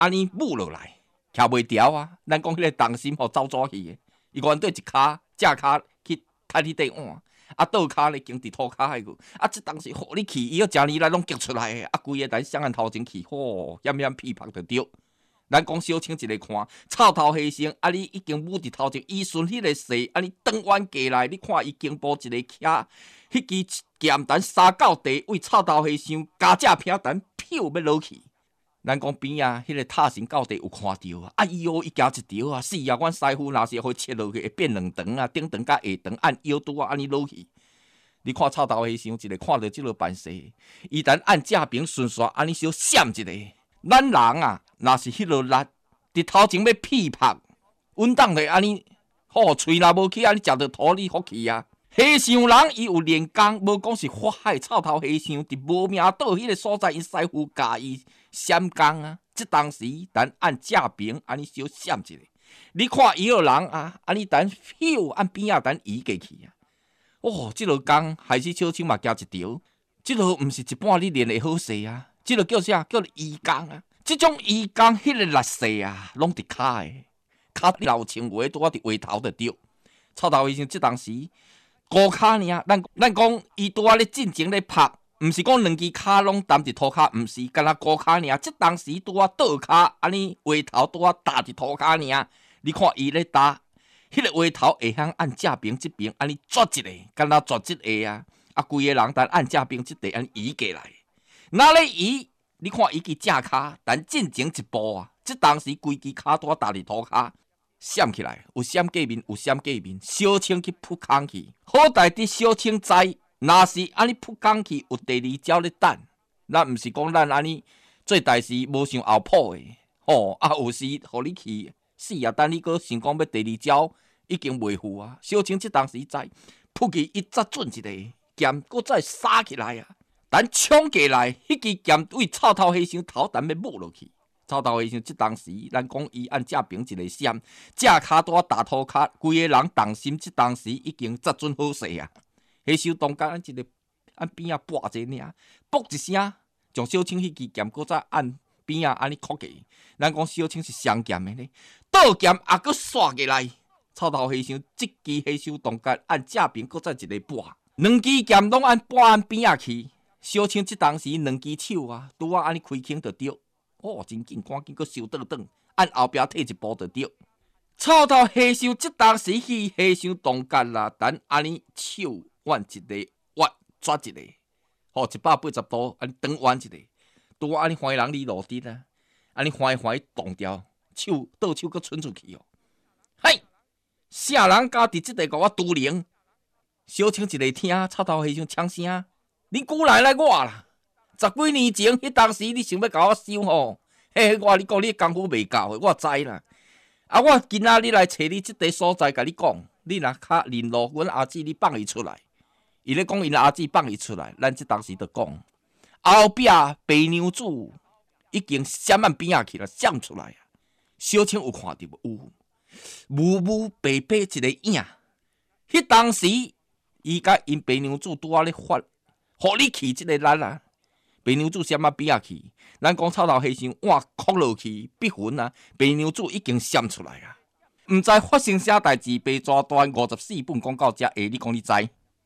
安尼舞落来，徛袂牢啊！咱讲迄个重心吼走走去的，伊原对一骹正骹去踢你底碗，啊倒骹咧经伫涂骹迄个，啊即当时互你去，伊要正年来拢激出来的，啊规个咱双眼头前去，吼险险屁拍着着。咱讲小青一个看，臭头牺牲，啊你已经舞伫头前，伊顺迄个势，啊你转弯过来，你看伊经步一个徛，迄支剑单三到地位臭头牺牲，加只片单飘要落去。咱讲边啊，迄个塔神到底有看到啊？哎哟，伊行一条啊，是啊，阮师傅若是会切落去，会变两长啊，顶长甲下长，按腰拄啊，安尼落去。你看臭头牺牲，一个看到即落办势，伊等按正平顺续安尼小闪一个。咱人啊，若是迄落力，伫头前要屁拍，稳当的安尼，吼喙若无起，安尼食着土里福气啊！和尚人伊有练功，无讲是法海臭头和尚，伫无命岛迄个所在，因师傅教伊闪功啊。即当时等按正平安尼小闪一个，你看伊个人啊，安尼等咻按边仔等移过去啊！哦，即落功害死小青嘛加一条，即落毋是一般你练会好势啊！即个叫啥？叫移工啊！即种移工，迄个力势啊，拢伫骹诶，骹老青话拄啊伫话头就对。臭头医生即当时高骹尔，咱讲伊拄啊咧进前咧拍，毋是讲两支骹拢担伫涂骹，毋是，干那高骹尔。即当时拄啊倒骹，安尼话头拄啊搭伫涂骹尔。你看伊咧搭，迄个话头会晓按正边即边安尼抓一个，干那抓即个啊！啊，规个人等按正边即地安尼移过来。哪咧伊？你看伊支正骹，但进前一步啊！即当时规支骹拄搭伫涂骹，闪起来，有闪过面，有闪过面。小青去扑空去，好在伫小青知，若是安尼扑空去，有第二招咧等。咱毋是讲咱安尼做代志无想后谱诶，吼啊！有时互你去死啊！等你搁想讲要第二招，已经袂赴啊！小青即当时知，扑去一扎准一个剑，搁再杀起来啊！但冲过来，迄支剑为臭头和尚头等要抹落去。臭头和尚即当时，咱讲伊按正平一个闪，正骹拄啊打土骹，规个人动心。即当时已经扎准好势啊！和尚当间按一个按边仔拨者尔，拨一声，将小青迄支剑搁再按边仔安尼扣过。咱讲小青是双剑的呢，倒剑也搁刷过来。臭头和尚即支和尚当间按正平搁再一个拨，两支剑拢按拨按边仔去。小青即当时两支手啊，拄啊安尼开轻就对，哦，真紧，赶紧搁收倒转，按后壁退一步就对。臭头和尚即当时去和尚当间啦，等安尼手弯一个，弯抓一个，吼180度，安尼转弯一个，拄啊安尼怀人哩落地啊，安尼怀动掉，手倒手搁伸出去哦。嘿，啥人家伫即个甲我拄灵？小青一个听，臭头和尚呛声。你古来我啦！10几年前，迄当时你想要甲我收吼，嘿，我你讲你功夫未够，我知啦。啊，我今仔日来找你即个所在，甲你讲，你若较认路，阮阿姊你放伊出来。伊咧讲因阿姊放伊出来，咱即当时就讲，后壁白娘子已经闪按边仔去了，闪出来啊！小青有看到无？有白白一个影。迄当时，伊甲因白娘子拄仔咧发。互你去即个力啊！白娘子闪啊边仔去，咱讲臭头和尚换哭落去，逼魂啊！白娘子已经闪出来啊！毋知发生啥代志，被抓断54本讲到遮，下你讲你知？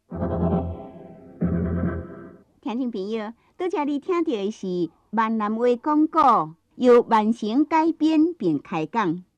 听众朋友，拄则你听到的是闽南话广告，由万成改编并开讲。